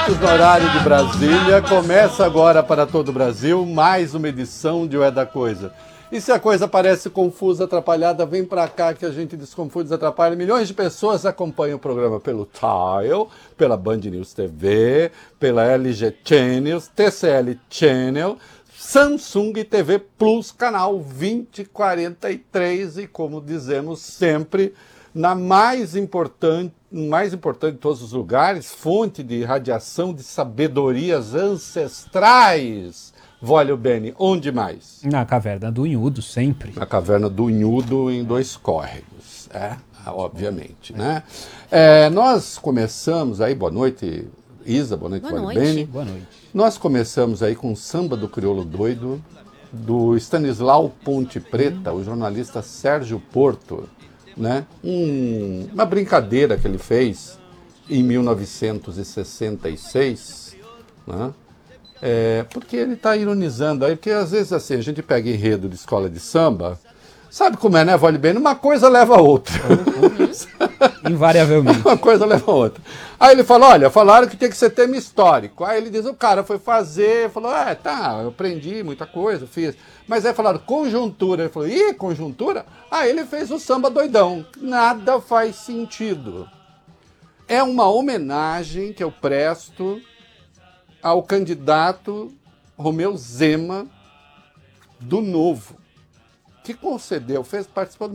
minutos no horário de Brasília. Começa agora para todo o Brasil mais uma edição de O É da Coisa. E se a coisa parece confusa, atrapalhada, vem pra cá que a gente desconfunde, desatrapalha. Milhões de pessoas acompanham o programa pelo Tile, pela Band News TV, pela LG Channels, TCL Channel, Samsung TV Plus, canal 2043 e, como dizemos sempre, na mais importante de todos os lugares, fonte de radiação de sabedorias ancestrais. Vólio Bene, onde mais? Na Caverna do Unhudo, sempre. Na Caverna do Unhudo, em Dois Córregos, obviamente, né? Nós começamos aí, boa noite, Isa, boa noite, Vólio Bene. Boa noite. Nós começamos aí com o Samba do Crioulo Doido, do Stanislau Ponte Preta, o jornalista Sérgio Porto, né? Uma brincadeira que ele fez em 1966, né? Porque ele está ironizando aí, porque às vezes assim, a gente pega enredo de escola de samba, sabe como é, né, Vólio Bene? Uma coisa leva a outra. Invariavelmente. Uma coisa leva a outra. Aí ele falou, olha, falaram que tem que ser tema histórico. Aí ele diz, o cara foi fazer, falou, eu aprendi muita coisa, fiz. Mas aí falaram, conjuntura. Ele falou, conjuntura? Aí ele fez o samba doidão. Nada faz sentido. É uma homenagem que eu presto ao candidato Romeu Zema do Novo, que participou